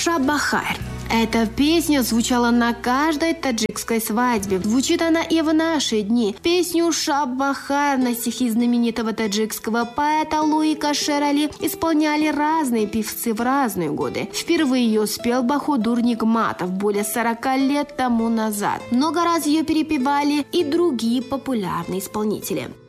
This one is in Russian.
«Шаб-Бахар». Эта песня звучала на каждой таджикской свадьбе. Звучит она и в наши дни. Песню «Шаб-Бахар» на стихи знаменитого таджикского поэта Луика Шерали исполняли разные певцы в разные годы. Впервые ее спел Бахудур Нигматов более 40 лет тому назад. Много раз ее перепевали и другие популярные исполнители.